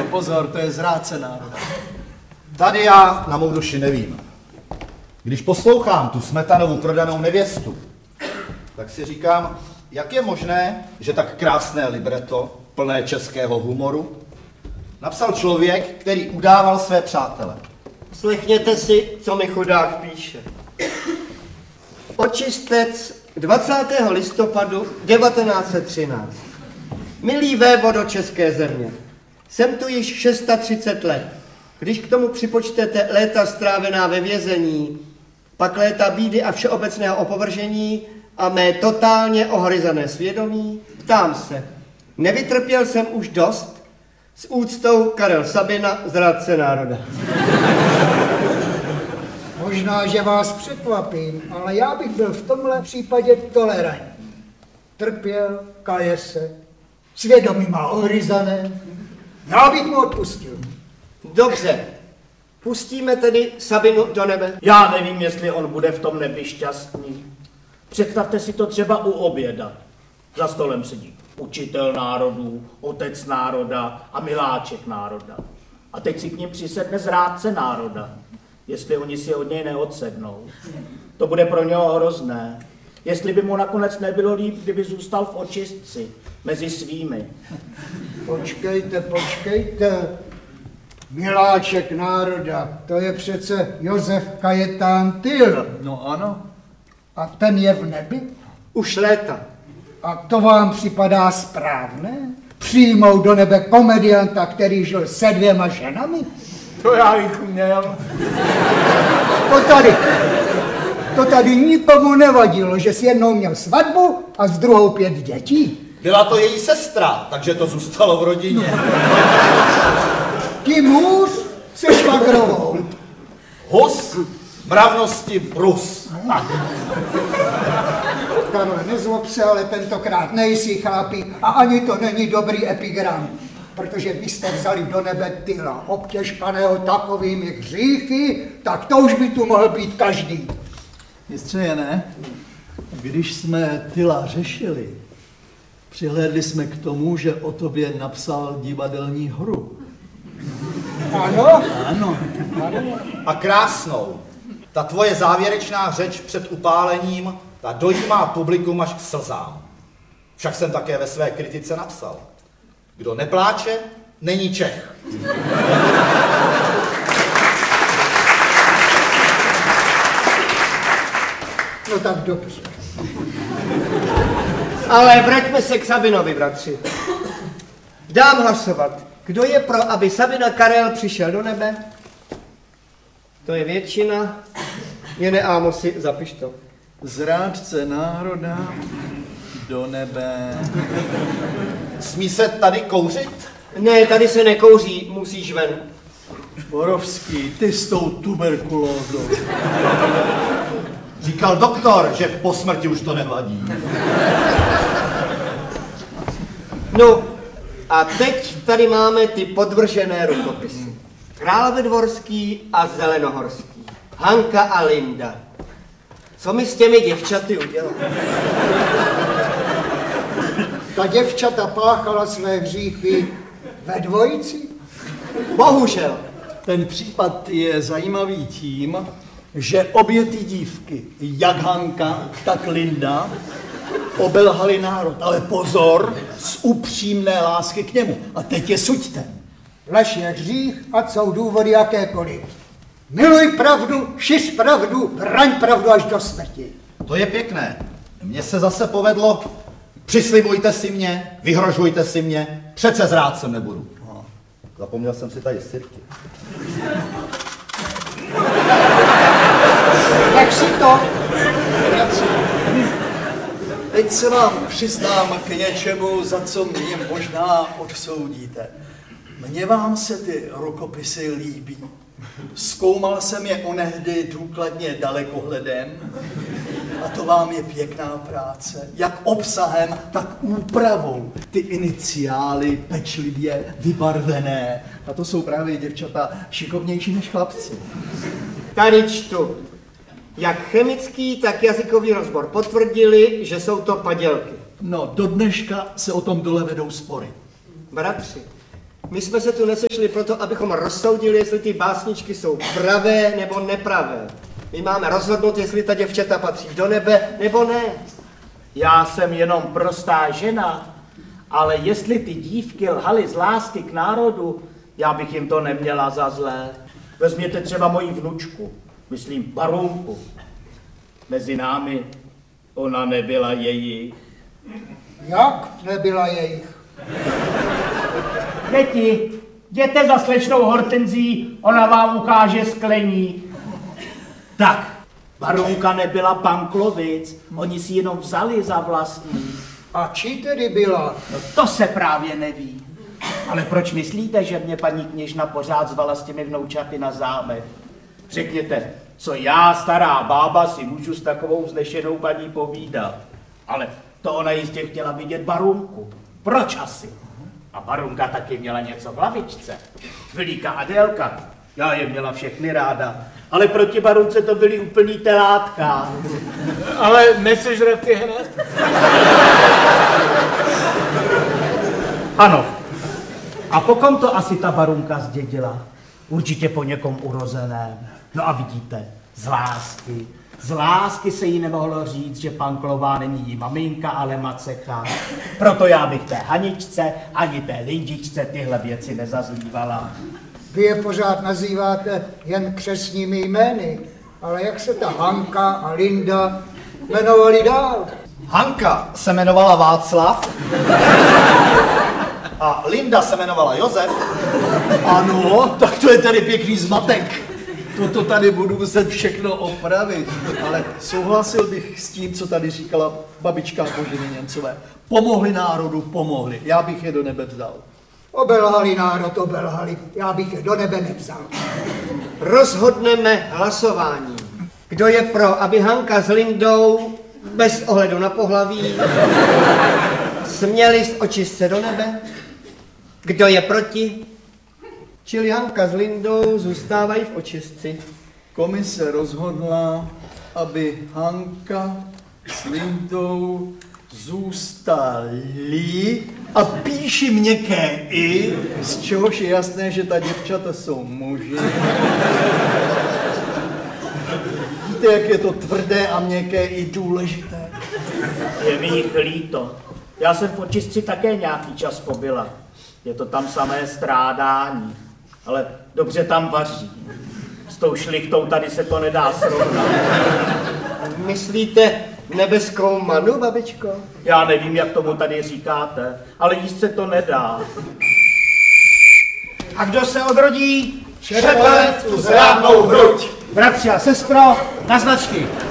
pozor, to je zrádce národa. Tady já na mou duši nevím. Když poslouchám tu Smetanovu prodanou nevěstu, tak si říkám, jak je možné, že tak krásné libreto, plné českého humoru, napsal člověk, který udával své přátele. Slechněte si, co mi chudák píše. Očistec 20. listopadu 1913. Milý vévodo české země, jsem tu již 630 let. Když k tomu připočtete léta strávená ve vězení, pak léta bídy a všeobecného opovržení a mé totálně ohryzané svědomí, ptám se, nevytrpěl jsem už dost? S úctou Karel Sabina, zrádce národa. Možná, že vás překvapím, ale já bych byl v tomhle případě tolerantní. Trpěl, kaje se, svědomí má ohryzané, já bych mu odpustil. Dobře, pustíme tedy Sabinu do nebe. Já nevím, jestli on bude v tom nebi šťastný. Představte si to třeba u oběda. Za stolem sedí učitel národů, otec národa a miláček národa. A teď si k ním přisedne zrádce národa, jestli oni si od něj neodsednou. To bude pro něho hrozné. Jestli by mu nakonec nebylo líp, kdyby zůstal v očistci, mezi svými. Počkejte. Miláček národa, to je přece Josef Kajetán Tyl. No ano. A ten je v nebi? Už léta. A to vám připadá správné? Přijmout do nebe komedianta, který žil se 2 ženami? To já jich měl. To tady nikomu nevadilo, že s jednou měl svatbu a s druhou 5 dětí. Byla to její sestra, takže to zůstalo v rodině. Tím hůř se švagrovou. Hus, mravnosti brus. Karle, nezlob se, ale tentokrát nejsi chlapi a ani to není dobrý epigram. Protože vy jste vzali do nebe Tyla, obtěžkaného takovými hříchy, tak to už by tu mohl být každý. Mistře, ne? Když jsme Tyla řešili, přihlédli jsme k tomu, že o tobě napsal divadelní hru. Ano? Ano. A krásnou. Ta tvoje závěrečná řeč před upálením, ta dojímá publikum až k slzám. Však jsem také ve své kritice napsal. Kdo nepláče, není Čech. No tak dobře. Ale vraťme se k Sabinovi, bratři. Dám hlasovat. Kdo je pro, aby Sabina Karel přišel do nebe? To je většina. Jene Ámosi, zapiš to. Zrádce národa do nebe. Smí se tady kouřit? Ne, tady se nekouří, musíš ven. Borovský, ty s tou tuberkulózou. Říkal doktor, že po smrti už to nevadí. No, a teď tady máme ty podvržené rukopisy. Královedvorský a Zelenohorský. Hanka a Linda. Co mi s těmi děvčaty udělal? Ta děvčata páchala své hříchy ve dvojici? Bohužel. Ten případ je zajímavý tím, že obě ty dívky, jak Hanka, tak Linda, obelhali národ. Ale pozor, z upřímné lásky k němu. A teď je suďte. Lež je hřích, ať jsou důvody jakékoliv. Miluj pravdu, šiř pravdu, braň pravdu až do smrti. To je pěkné. Mně se zase povedlo, přislibujte si mě, vyhrožujte si mě, přece zrádcem nebudu. Zapomněl jsem si tady sirky. Jak si to? Teď se vám přiznám k něčemu, za co mě možná odsoudíte. Mně vám se ty rukopisy líbí. Zkoumal jsem je onehdy důkladně dalekohledem a to vám je pěkná práce. Jak obsahem, tak úpravou. Ty iniciály pečlivě vybarvené. A to jsou právě děvčata šikovnější než chlapci. Tady čtu. Jak chemický, tak jazykový rozbor potvrdili, že jsou to padělky. No, do dneška se o tom dole vedou spory. Bratři, My jsme se tu nesešli proto, abychom rozsoudili, jestli ty básničky jsou pravé nebo nepravé. My máme rozhodnout, jestli ta děvčata patří do nebe nebo ne. Já jsem jenom prostá žena, ale jestli ty dívky lhaly z lásky k národu, já bych jim to neměla za zlé. Vezměte třeba moji vnučku, myslím Barunku. Mezi námi ona nebyla jejich. Jak nebyla jejich? Děti, jděte za slečnou Hortenzí, ona vám ukáže skleník. Tak, Barunka nebyla Panklovic, oni si jenom vzali za vlastní. A či tedy byla? No to se právě neví. Ale proč myslíte, že mě paní kněžna pořád zvala s těmi vnoučaty na zámek? Řekněte, co já, stará bába, si můžu s takovou vznešenou paní povídat. Ale to ona jistě chtěla vidět Barunku. Proč asi? A Barunka taky měla něco v hlavičce. Vilíka Adélka, já je měla všechny ráda. Ale proti Barunce to byly úplný telátka. Ale nesežrat je hned. Ano. A po kom to asi ta Barunka zdědila? Určitě po někom urozeném. No a vidíte, z lásky. Z lásky se jí nemohlo říct, že Panklová není jí maminka, ale macecha. Proto já bych té Haničce ani té Lindičce tyhle věci nezazlívala. Vy je pořád nazýváte jen křestními jmény, ale jak se ta Hanka a Linda jmenovali dál? Hanka se jmenovala Václav a Linda se jmenovala Josef. Ano, tak to je tady pěkný zmatek. Toto tady budu muset všechno opravit. Ale souhlasil bych s tím, co tady říkala babička Boženy Němcové. Pomohli národu, pomohli. Já bych je do nebe vzal. Obelhali národ, obelhali. Já bych je do nebe nevzal. Rozhodneme hlasováním. Kdo je pro, aby Hanka s Lindou, bez ohledu na pohlaví, směli z očistce do nebe? Kdo je proti? Čili Hanka s Lindou zůstávají v očistci. Komise rozhodla, aby Hanka s Lindou zůstali a píši měkké i, z čehož je jasné, že ta děvčata jsou muži. Víte, jak je to tvrdé a měkké i důležité? Je mi jich líto. Já jsem v očistci také nějaký čas pobyla. Je to tam samé strádání. Ale dobře tam vaří. S tou šlichtou tady se to nedá srovnat. Myslíte nebeskou manu, babičko? Já nevím, jak tomu tady říkáte, ale jíst se to nedá. A kdo se odrodí? Červenec tu zrádnou hruď. Bratři a sestro, na značky.